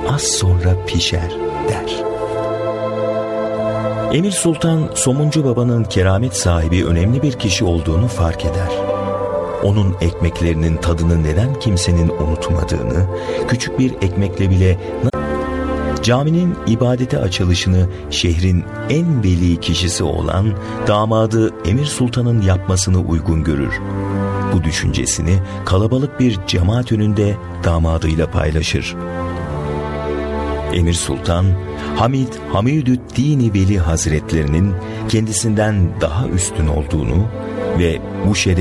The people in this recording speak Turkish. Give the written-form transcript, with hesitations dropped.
az sonra pişer der. Emir Sultan, Somuncu Baba'nın keramet sahibi önemli bir kişi olduğunu fark eder. Onun ekmeklerinin tadını neden kimsenin unutmadığını, küçük bir ekmekle bile caminin ibadete açılışını şehrin en veli kişisi olan damadı Emir Sultan'ın yapmasını uygun görür. Bu düşüncesini kalabalık bir cemaat önünde damadıyla paylaşır. Emir Sultan, Hamidüddin Veli Hazretlerinin kendisinden daha üstün olduğunu ve bu şeref